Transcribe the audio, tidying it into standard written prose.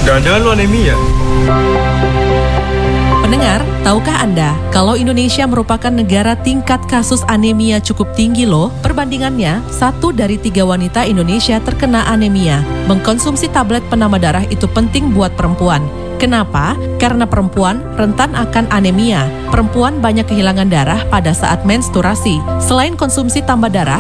Jangan-jangan lu anemia. Pendengar, tahukah Anda kalau Indonesia merupakan negara tingkat kasus anemia cukup tinggi loh? Perbandingannya, 1 dari 3 wanita Indonesia terkena anemia. Mengkonsumsi tablet penambah darah itu penting buat perempuan. Kenapa? Karena perempuan rentan akan anemia. Perempuan banyak kehilangan darah pada saat menstruasi. Selain konsumsi tambah darah,